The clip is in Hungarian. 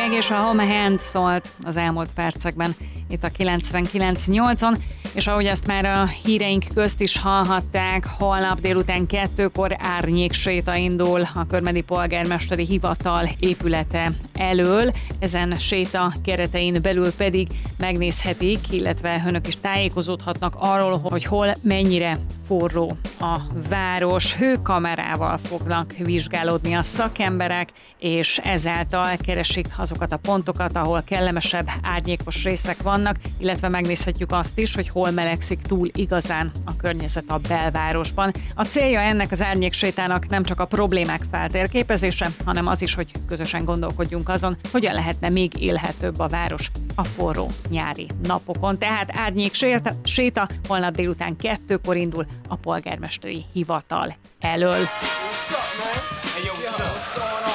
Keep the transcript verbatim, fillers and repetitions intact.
Meg és a Home Hand szólt az elmúlt percekben itt a kilencvenkilenc nyolcon, és ahogy azt már a híreink közt is hallhatták, holnap délután kettőkor árnyékséta indul a Körmedi Polgármesteri Hivatal épülete elől. Ezen séta keretein belül pedig megnézhetik, illetve önök is tájékozódhatnak arról, hogy hol mennyire forró a város. Hőkamerával fognak vizsgálódni a szakemberek, és ezáltal keresik azokat a pontokat, ahol kellemesebb árnyékos részek vannak, illetve megnézhetjük azt is, hogy hol melegszik túl igazán a környezet a belvárosban. A célja ennek az árnyéksétának nem csak a problémák feltérképezése, hanem az is, hogy közösen gondolkodjunk azon, hogyan lehetne még élhetőbb a város a forró nyári napokon. Tehát árnyékséta, séta holnap délután kettőkor indul a polgármesteri hivatal elől.